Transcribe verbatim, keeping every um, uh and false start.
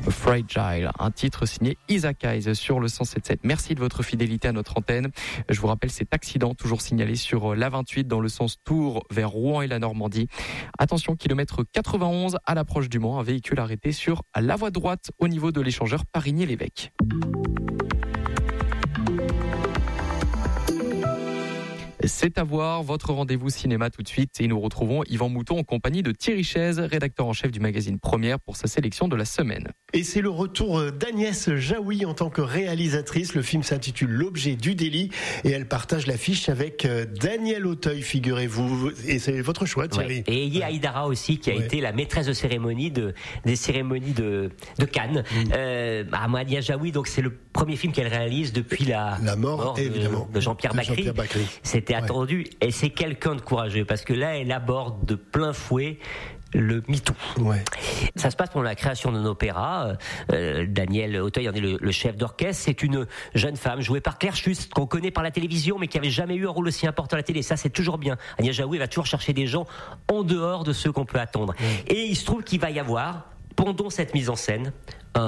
Fragile, un titre signé Isaac Hayes sur le cent sept sept. Merci de votre fidélité à notre antenne. Je vous rappelle cet accident toujours signalé sur l'A vingt-huit dans le sens Tours vers Rouen et la Normandie. Attention, kilomètre quatre-vingt-onze à l'approche du Mans, un véhicule arrêté sur la voie droite au niveau de l'échangeur Parigny-l'Évêque. C'est à voir, votre rendez-vous cinéma tout de suite, et nous retrouvons Yvan Mouton en compagnie de Thierry Chaise, rédacteur en chef du magazine Première, pour sa sélection de la semaine. Et c'est le retour d'Agnès Jaoui en tant que réalisatrice. Le film s'intitule L'objet du délit et elle partage l'affiche avec Daniel Auteuil, figurez-vous. Et c'est votre choix, Thierry. Ouais. Et Eye Haïdara aussi, qui a ouais. été la maîtresse de cérémonie de, des cérémonies de, de Cannes. Mmh. Euh, bah, Agnès Jaoui, donc c'est le premier film qu'elle réalise depuis la, la mort, mort de, évidemment, de Jean-Pierre de Bacri. Jean-Pierre Bacri. C'était ouais. attendu. Et c'est quelqu'un de courageux parce que là, elle aborde de plein fouet le MeToo. Ouais. Ça se passe pendant la création d'un opéra. Euh, Daniel Auteuil en est le, le chef d'orchestre. C'est une jeune femme jouée par Claire Schust, qu'on connaît par la télévision, mais qui avait jamais eu un rôle aussi important à la télé. Ça, c'est toujours bien. Agnès Jaoui va toujours chercher des gens en dehors de ceux qu'on peut attendre. Ouais. Et il se trouve qu'il va y avoir, pendant cette mise en scène,